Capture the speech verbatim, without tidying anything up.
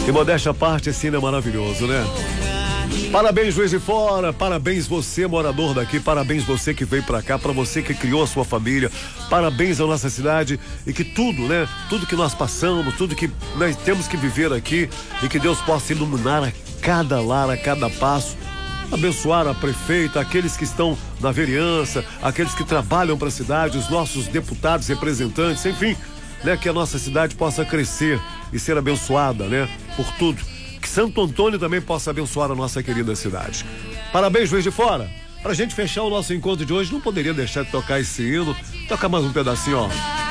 E modéstia à parte, esse hino é maravilhoso, né? Parabéns, Juiz de Fora, parabéns você, morador daqui, parabéns você que veio pra cá, pra você que criou a sua família, parabéns à nossa cidade e que tudo, né? Tudo que nós passamos, tudo que nós temos que viver aqui e que Deus possa iluminar a cada lar, a cada passo, abençoar a prefeita, aqueles que estão na vereança, aqueles que trabalham pra cidade, os nossos deputados, representantes, enfim, né? Que a nossa cidade possa crescer e ser abençoada, né? Por tudo. Que Santo Antônio também possa abençoar a nossa querida cidade. Parabéns, Juiz de Fora. Pra gente fechar o nosso encontro de hoje, não poderia deixar de tocar esse hino. Toca mais um pedacinho, ó.